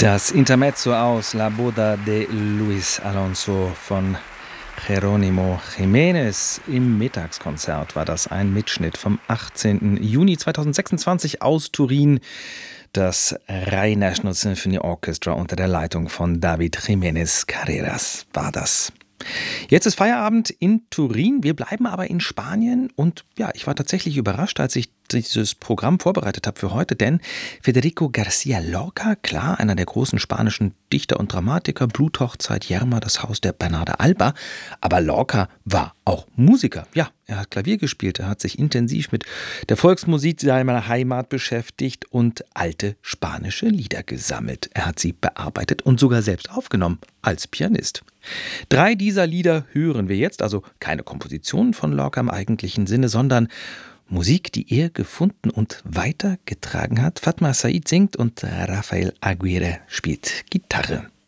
Das Intermezzo aus La Boda de Luis Alonso von Jerónimo Jiménez. Im Mittagskonzert war das ein Mitschnitt vom 18. Juni 2026 aus Turin. Das Rai National Symphony Orchestra unter der Leitung von David Jiménez Carreras war das. Jetzt ist Feierabend in Turin, wir bleiben aber in Spanien und ja, ich war tatsächlich überrascht, als ich dieses Programm vorbereitet habe für heute, denn Federico García Lorca, klar, einer der großen spanischen Dichter und Dramatiker, Bluthochzeit, Yerma, das Haus der Bernarda Alba, aber Lorca war auch Musiker. Ja, er hat Klavier gespielt, er hat sich intensiv mit der Volksmusik seiner Heimat beschäftigt und alte spanische Lieder gesammelt. Er hat sie bearbeitet und sogar selbst aufgenommen als Pianist. 3 dieser Lieder hören wir jetzt, also keine Kompositionen von Lorca im eigentlichen Sinne, sondern Musik, die er gefunden und weitergetragen hat. Fatma Said singt und Rafael Aguirre spielt Gitarre.